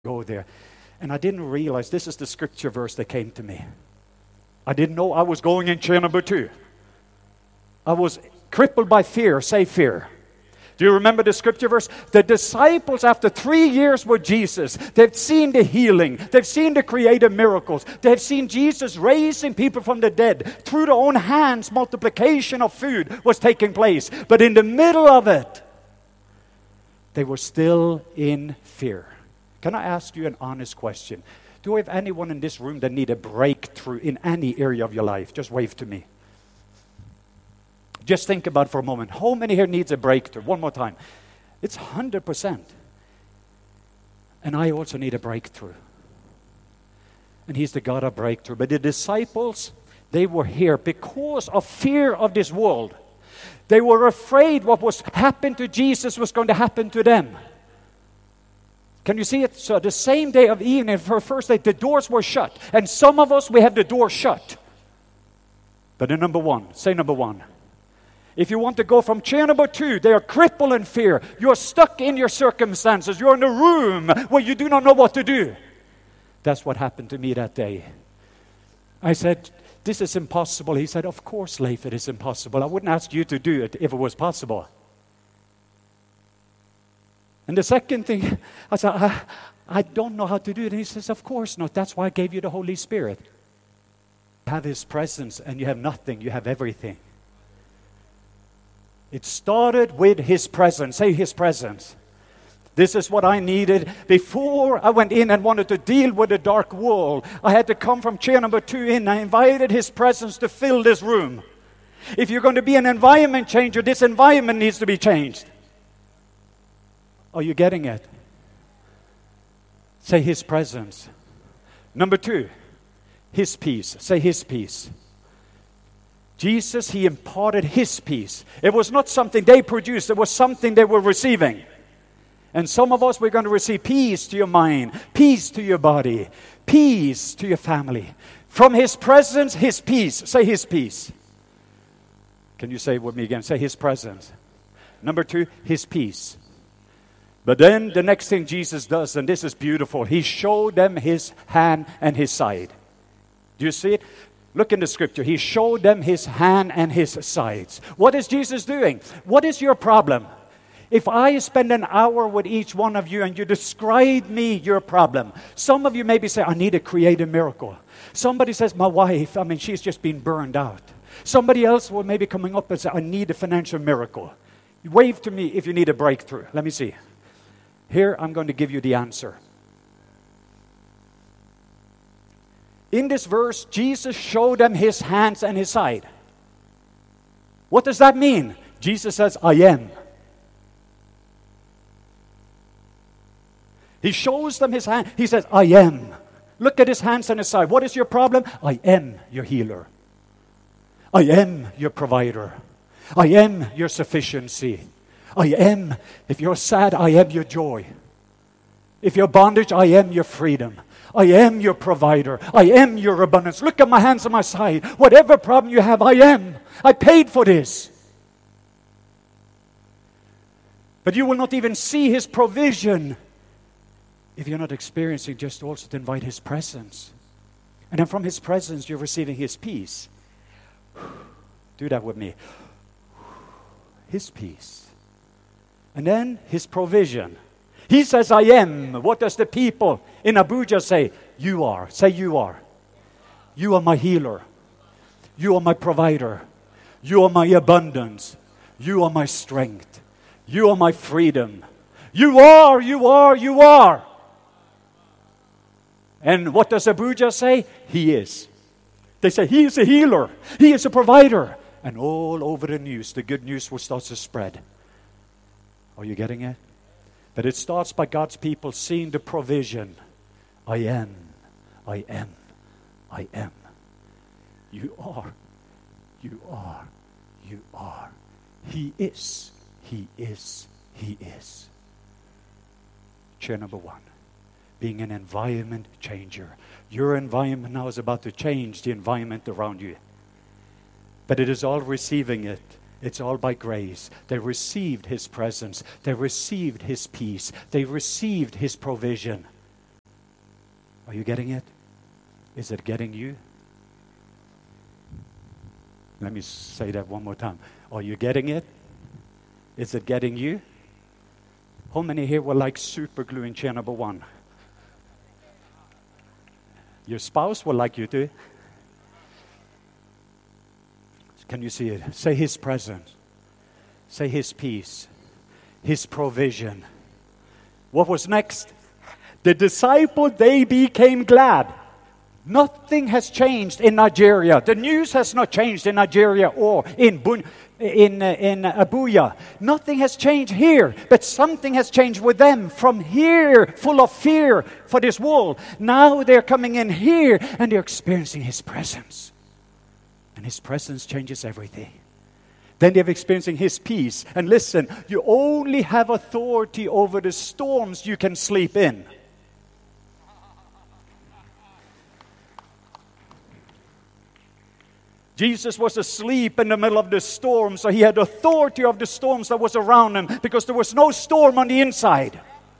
go there. And I didn't realize this is the scripture verse that came to me. I didn't know I was going in chair number 2. I was crippled by fear. Say fear. Do you remember the scripture verse? The disciples, after 3 years with Jesus, they've seen the healing. They've seen the creative miracles. They've seen Jesus raising people from the dead. Through their own hands, multiplication of food was taking place. But in the middle of it, they were still in fear. Can I ask you an honest question? Do we have anyone in this room that need a breakthrough in any area of your life? Just wave to me. Just think about it for a moment. How many here needs a breakthrough? One more time. It's 100%. And I also need a breakthrough. And He's the God of breakthrough. But the disciples, they were here because of fear of this world. They were afraid what was happened to Jesus was going to happen to them. Can you see it? So the same day of evening, for first day, the doors were shut. And some of us, we have the door shut. But the number one, say number one. If you want to go from chair number 2, they are crippled in fear. You're stuck in your circumstances. You're in a room where you do not know what to do. That's what happened to me that day. I said, this is impossible. He said, of course, Leif, it is impossible. I wouldn't ask you to do it if it was possible. And the second thing, I said, I don't know how to do it. And he says, of course not. That's why I gave you the Holy Spirit. You have His presence and you have nothing. You have everything. It started with His presence. Say His presence. This is what I needed. Before I went in and wanted to deal with the dark wall, I had to come from chair number 2 in. I invited His presence to fill this room. If you're going to be an environment changer, this environment needs to be changed. Are you getting it? Say His presence. Number 2, His peace. Say His peace. Jesus, He imparted His peace. It was not something they produced. It was something they were receiving. And some of us, we're going to receive peace to your mind, peace to your body, peace to your family. From His presence, His peace. Say His peace. Can you say it with me again? Say His presence. Number 2, His peace. But then the next thing Jesus does, and this is beautiful, He showed them His hand and His side. Do you see it? Look in the scripture. He showed them His hand and His sides. What is Jesus doing? What is your problem? If I spend an hour with each one of you and you describe me your problem, some of you maybe say, I need to create a miracle. Somebody says, my wife, she's just been burned out. Somebody else will maybe coming up and say, I need a financial miracle. Wave to me if you need a breakthrough. Let me see. Here, I'm going to give you the answer. In this verse, Jesus showed them His hands and His side. What does that mean? Jesus says, I am. He shows them His hand. He says, I am. Look at His hands and His side. What is your problem? I am your healer. I am your provider. I am your sufficiency. I am. If you're sad, I am your joy. If you're bondage, I am your freedom. I am your provider. I am your abundance. Look at my hands on my side. Whatever problem you have, I am. I paid for this. But you will not even see His provision if you're not experiencing just also to invite His presence. And then from His presence, you're receiving His peace. Do that with me. His peace. And then His provision. He says, I am. What does the people in Abuja say? You are. Say you are. You are my healer. You are my provider. You are my abundance. You are my strength. You are my freedom. You are, you are, you are. And what does Abuja say? He is. They say, He is a healer. He is a provider. And all over the news, the good news will start to spread. Are you getting it? But it starts by God's people seeing the provision. I am, I am, I am. You are, you are, you are. He is, He is, He is. Chair number 1, being an environment changer. Your environment now is about to change the environment around you. But it is all receiving it. It's all by grace. They received His presence. They received His peace. They received His provision. Are you getting it? Is it getting you? Let me say that one more time. Are you getting it? Is it getting you? How many here were like super glue in chair number 1? Your spouse will like you too. Can you see it? Say His presence. Say His peace. His provision. What was next? The disciples, they became glad. Nothing has changed in Nigeria. The news has not changed in Nigeria or in Abuja. Nothing has changed here, but something has changed with them. From here, full of fear for this world, now they're coming in here and they're experiencing His presence. And His presence changes everything. Then they're experiencing His peace. And listen, you only have authority over the storms you can sleep in. Jesus was asleep in the middle of the storm, so He had authority of the storms that was around Him because there was no storm on the inside.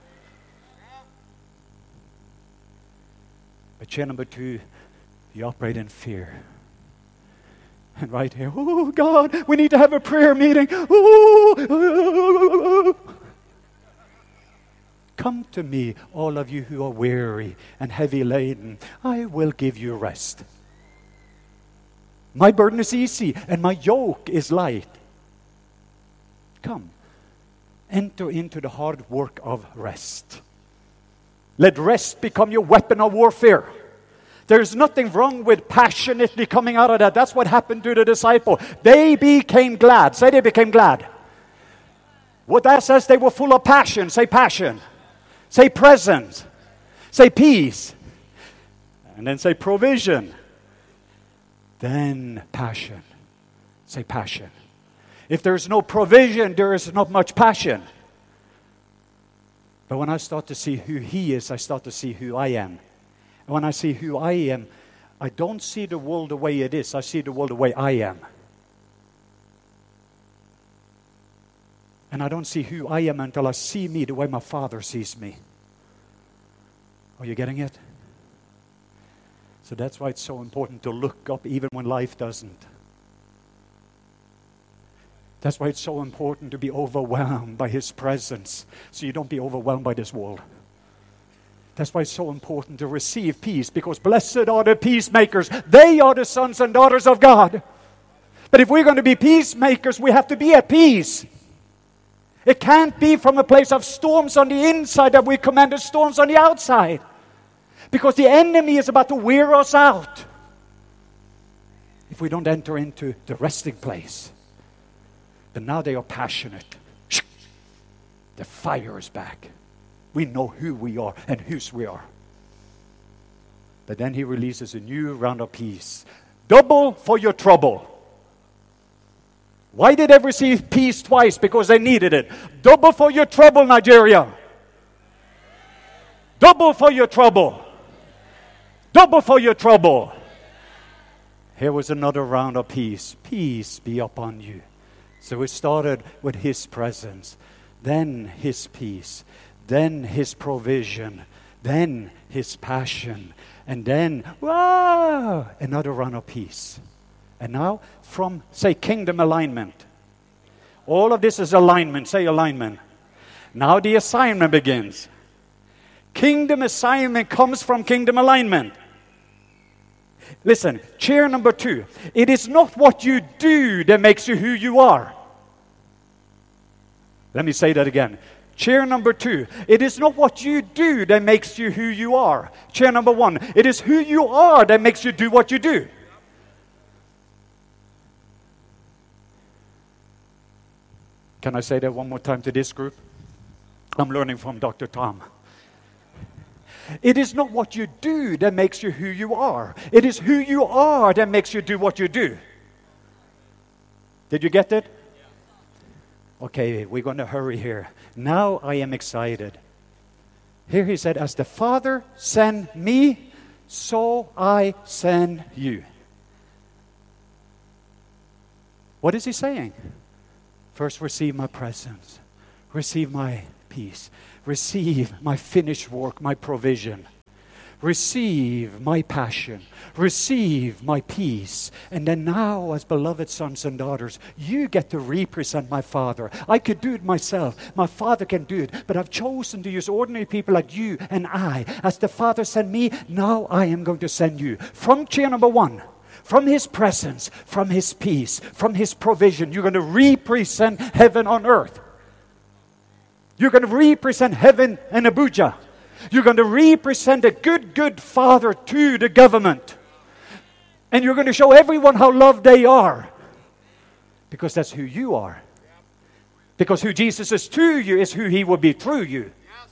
But chair number 2, you operate in fear. And right here, oh God, we need to have a prayer meeting. Ooh. Come to me, all of you who are weary and heavy laden. I will give you rest. My burden is easy and my yoke is light. Come, enter into the hard work of rest. Let rest become your weapon of warfare. There's nothing wrong with passionately coming out of that. That's what happened to the disciple. They became glad. Say they became glad. What that says, they were full of passion. Say passion. Say presence. Say peace. And then say provision. Then passion. Say passion. If there's no provision, there is not much passion. But when I start to see who He is, I start to see who I am. And when I see who I am, I don't see the world the way it is. I see the world the way I am. And I don't see who I am until I see me the way my Father sees me. Are you getting it? So that's why it's so important to look up even when life doesn't. That's why it's so important to be overwhelmed by His presence, so you don't be overwhelmed by this world. That's why it's so important to receive peace, because blessed are the peacemakers. They are the sons and daughters of God. But if we're going to be peacemakers, we have to be at peace. It can't be from a place of storms on the inside that we command the storms on the outside. Because the enemy is about to wear us out if we don't enter into the resting place. But now they are passionate. The fire is back. We know who we are and whose we are. But then He releases a new round of peace. Double for your trouble. Why did they receive peace twice? Because they needed it. Double for your trouble, Nigeria. Double for your trouble. Double for your trouble. Here was another round of peace. Peace be upon you. So we started with His presence, then His peace, then His provision, then His passion, and then, wow, another round of peace. And now from, say, kingdom alignment. All of this is alignment. Say alignment. Now the assignment begins. Kingdom assignment comes from kingdom alignment. Listen, chair number 2. It is not what you do that makes you who you are. Let me say that again. Chair number 2. It is not what you do that makes you who you are. Chair number 1. It is who you are that makes you do what you do. Can I say that one more time to this group? I'm learning from Dr. Tom. It is not what you do that makes you who you are. It is who you are that makes you do what you do. Did you get it? Okay, we're going to hurry here. Now I am excited. Here He said, as the Father sent me, so I send you. What is He saying? First, receive my presence. Receive my peace. Receive my finished work, my provision. Receive my passion. Receive my peace. And then now, as beloved sons and daughters, you get to represent my Father. I could do it myself. My Father can do it. But I've chosen to use ordinary people like you and I. As the Father sent me, now I am going to send you. From chair number 1, from His presence, from His peace, from His provision, you're going to represent heaven on earth. You're going to represent heaven in Abuja. You're going to represent a good, good father to the government. And you're going to show everyone how loved they are. Because that's who you are. Because who Jesus is to you is who He will be through you.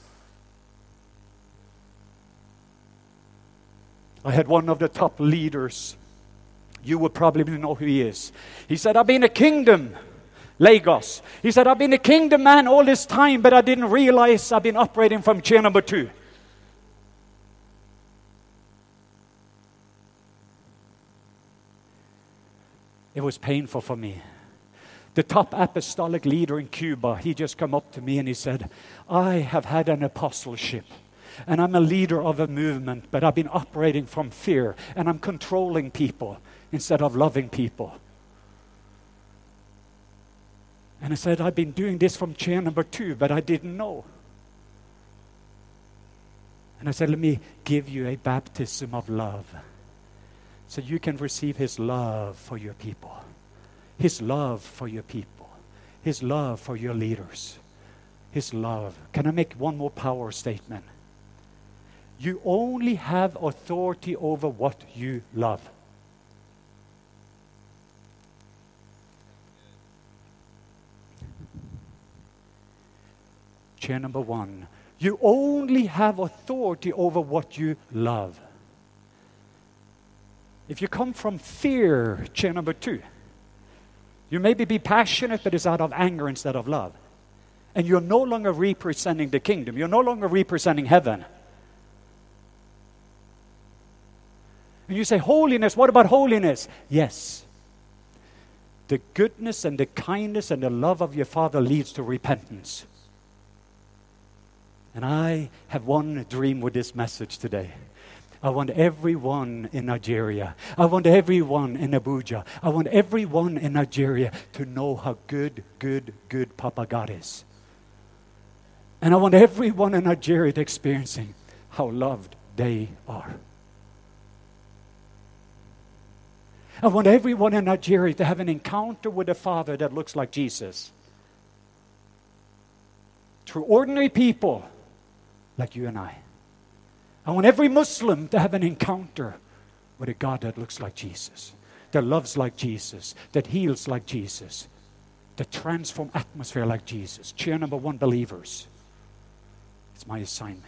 I had one of the top leaders. You would probably know who he is. He said, I've been a kingdom. Lagos. He said, I've been a kingdom man all this time, but I didn't realize I've been operating from chair number 2. It was painful for me. The top apostolic leader in Cuba, he just come up to me and he said, I have had an apostleship. And I'm a leader of a movement, but I've been operating from fear. And I'm controlling people instead of loving people. And I said, I've been doing this from chair number 2, but I didn't know. And I said, let me give you a baptism of love. So you can receive His love for your people. His love for your people. His love for your leaders. His love. Can I make one more power statement? You only have authority over what you love. Chair number 1. You only have authority over what you love. If you come from fear, chair number 2, you maybe be passionate, but it's out of anger instead of love. And you're no longer representing the kingdom. You're no longer representing heaven. And you say, holiness, what about holiness? Yes. The goodness and the kindness and the love of your Father leads to repentance. And I have one dream with this message today. I want everyone in Nigeria. I want everyone in Abuja. I want everyone in Nigeria to know how good, good, good Papa God is. And I want everyone in Nigeria to experiencing how loved they are. I want everyone in Nigeria to have an encounter with a Father that looks like Jesus. Through ordinary people like you and I. I want every Muslim to have an encounter with a God that looks like Jesus, that loves like Jesus, that heals like Jesus, that transforms atmosphere like Jesus. Chair number 1, believers. It's my assignment.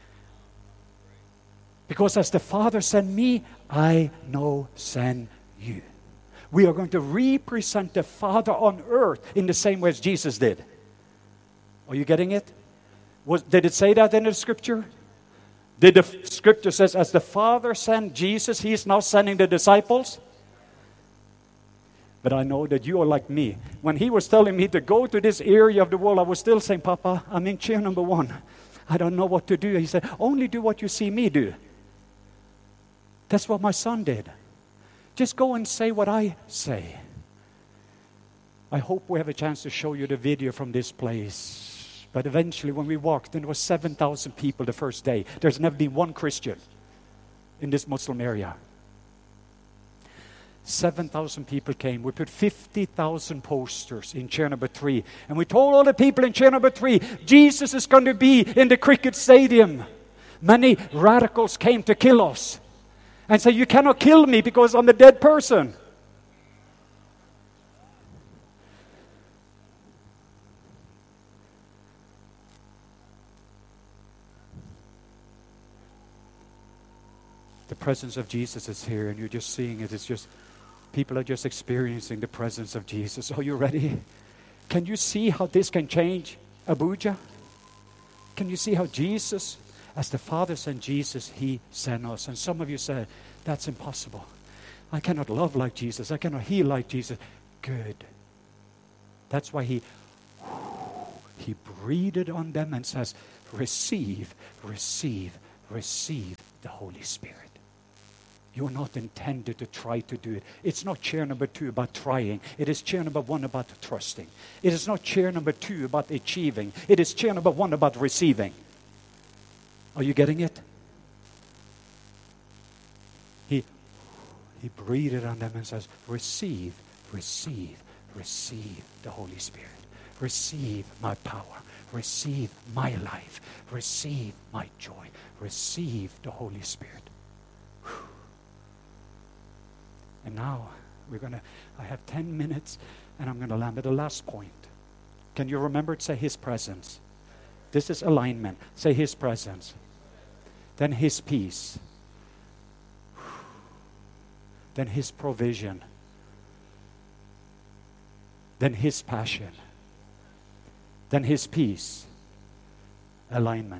Because as the Father sent me, I know send you. We are going to represent the Father on earth in the same way as Jesus did. Are you getting it? Did it say that in the scripture? Did the scripture says, as the Father sent Jesus, He is now sending the disciples? But I know that you are like me. When He was telling me to go to this area of the world, I was still saying, Papa, I'm in chair number 1. I don't know what to do. He said, only do what you see me do. That's what my son did. Just go and say what I say. I hope we have a chance to show you the video from this place. But eventually when we walked, there was 7,000 people the first day. There's never been one Christian in this Muslim area. 7,000 people came. We put 50,000 posters in chair number 3. And we told all the people in chair number 3, Jesus is going to be in the cricket stadium. Many radicals came to kill us. And said, you cannot kill me because I'm a dead person. The presence of Jesus is here, and you're just seeing it. It's just, people are just experiencing the presence of Jesus. Are you ready? Can you see how this can change Abuja? Can you see how Jesus, as the Father sent Jesus, He sent us? And some of you said, that's impossible. I cannot love like Jesus. I cannot heal like Jesus. Good. That's why He breathed on them and says, receive, receive, receive the Holy Spirit. You're not intended to try to do it. It's not chair number 2 about trying. It is chair number 1 about trusting. It is not chair number 2 about achieving. It is chair number 1 about receiving. Are you getting it? He breathed on them and says, receive, receive, receive the Holy Spirit. Receive my power. Receive my life. Receive my joy. Receive the Holy Spirit. Whew. And now I have 10 minutes and I'm going to land at the last point. Can you remember to say His presence? This is alignment. Say His presence. Then His peace. Then His provision. Then His passion. Then His peace. Alignment.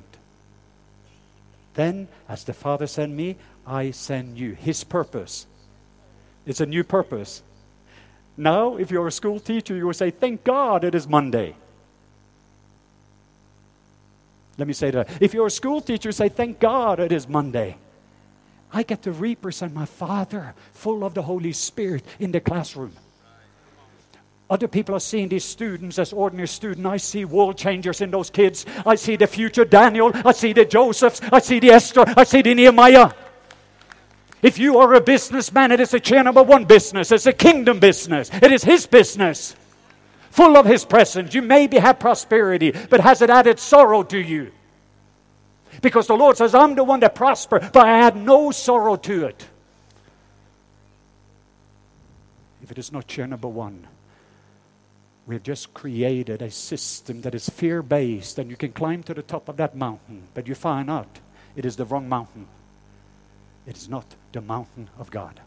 Then, as the Father sent me, I send you. His purpose. It's a new purpose. Now, if you're a school teacher, you will say, thank God it is Monday. Let me say that. If you're a school teacher, say, thank God it is Monday. I get to represent my Father, full of the Holy Spirit, in the classroom. Other people are seeing these students as ordinary students. I see world changers in those kids. I see the future Daniel. I see the Josephs. I see the Esther. I see the Nehemiah. If you are a businessman, it is a chair number 1 business. It's a kingdom business. It is His business. Full of His presence. You maybe have prosperity, but has it added sorrow to you? Because the Lord says, I'm the one that prosper, but I add no sorrow to it. If it is not chair number 1, we have just created a system that is fear-based, and you can climb to the top of that mountain, but you find out it is the wrong mountain. It is not the mountain of God.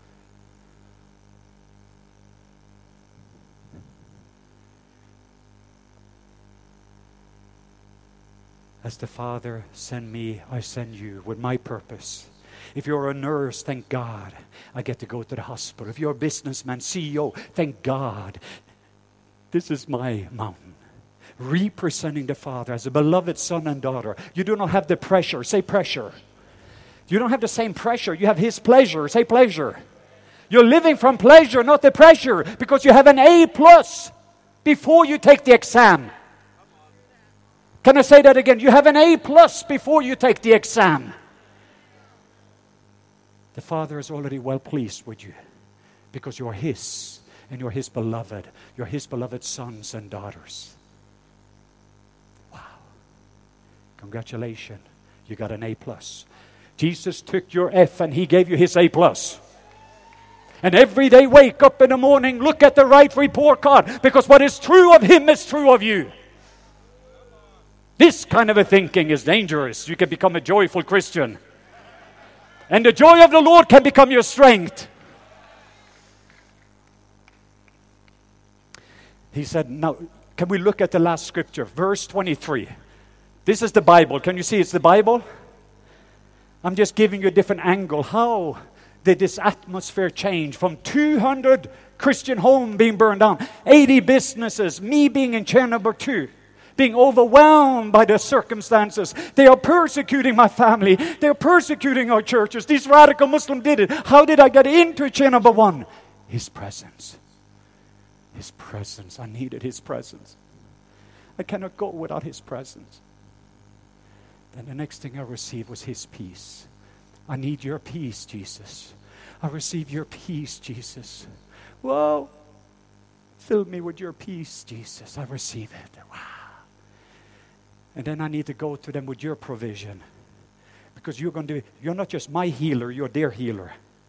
As the Father sent me, I send you with my purpose. If you're a nurse, thank God, I get to go to the hospital. If you're a businessman, CEO, thank God, this is my mountain. Representing the Father as a beloved son and daughter. You do not have the pressure. Say pressure. You don't have the same pressure. You have His pleasure. Say pleasure. You're living from pleasure, not the pressure, because you have an A+ before you take the exam. Can I say that again? You have an A+ before you take the exam. The Father is already well pleased with you because you're His and you're His beloved. You're His beloved sons and daughters. Wow. Congratulations. You got an A+. Jesus took your F and He gave you His A+. And every day wake up in the morning, look at the right report card, because what is true of Him is true of you. This kind of a thinking is dangerous. You can become a joyful Christian. And the joy of the Lord can become your strength. He said, now, can we look at the last scripture? Verse 23. This is the Bible. Can you see it's the Bible? I'm just giving you a different angle. How did this atmosphere change from 200 Christian homes being burned down, 80 businesses, me being in chair number 2, being overwhelmed by the circumstances. They are persecuting my family. They are persecuting our churches. These radical Muslims did it. How did I get into chair number 1? His presence. His presence. I needed His presence. I cannot go without His presence. Then the next thing I received was His peace. I need your peace, Jesus. I receive your peace, Jesus. Whoa. Fill me with your peace, Jesus. I receive it. Wow. And then I need to go to them with your provision. Because you're not just my healer, you're their healer.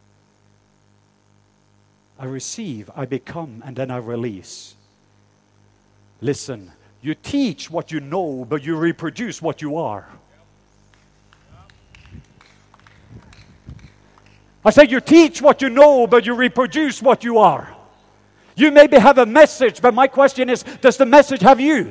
I receive, I become, and then I release. Listen, you teach what you know, but you reproduce what you are. I said you teach what you know, but you reproduce what you are. You maybe have a message, but my question is, does the message have you?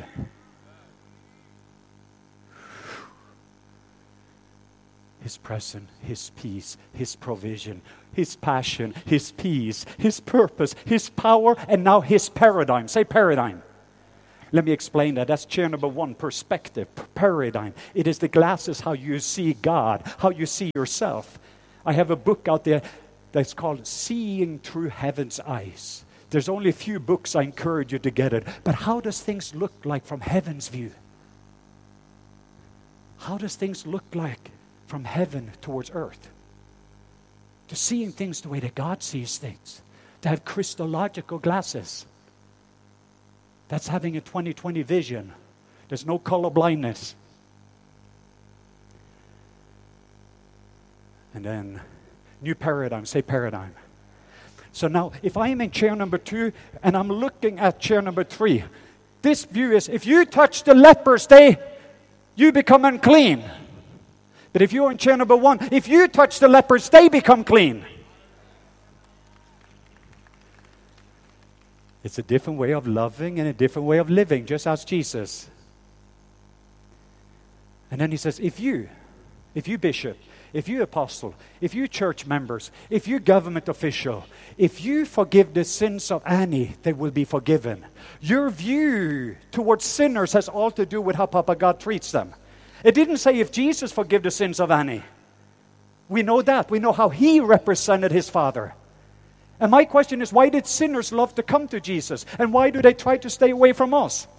His presence, His peace, His provision, His passion, His peace, His purpose, His power, and now His paradigm. Say paradigm. Let me explain that. That's chair number 1, perspective, paradigm. It is the glasses, how you see God, how you see yourself. I have a book out there that's called Seeing Through Heaven's Eyes. There's only a few books. I encourage you to get it. But how does things look like from heaven's view? How does things look like from heaven towards earth? To seeing things the way that God sees things. To have Christological glasses. That's having a 20/20 vision. There's no color blindness. And then, new paradigm. Say paradigm. So now, if I am in chair number 2 and I'm looking at chair number 3, this view is, if you touch the lepers, you become unclean. But if you're in chair number 1, if you touch the lepers, they become clean. It's a different way of loving and a different way of living, just as Jesus. And then he says, if you bishop, if you apostle, if you church members, if you government official, if you forgive the sins of any, they will be forgiven. Your view towards sinners has all to do with how Papa God treats them. It didn't say if Jesus forgive the sins of any. We know that. We know how he represented his Father. And my question is, why did sinners love to come to Jesus? And why do they try to stay away from us?